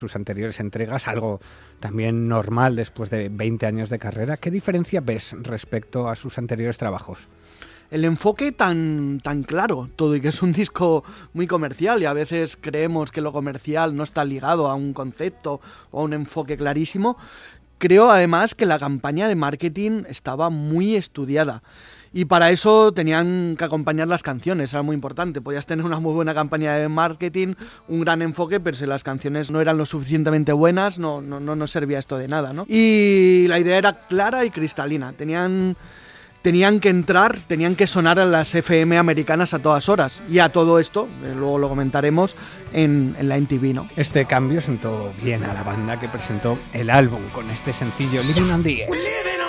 sus anteriores entregas, algo también normal después de 20 años de carrera. ¿Qué diferencia ves respecto a sus anteriores trabajos? El enfoque tan claro, todo, y que es un disco muy comercial, y a veces creemos que lo comercial no está ligado a un concepto o a un enfoque clarísimo. Creo además que la campaña de marketing estaba muy estudiada. Y para eso tenían que acompañar las canciones, era muy importante. Podías tener una muy buena campaña de marketing, un gran enfoque, pero si las canciones no eran lo suficientemente buenas, no servía esto de nada, ¿no? Y la idea era clara y cristalina. Tenían que entrar, tenían que sonar a las FM americanas a todas horas. Y a todo esto, luego lo comentaremos, en la MTV, ¿no? Este cambio sentó bien a la banda, que presentó el álbum con este sencillo Living on the Edge.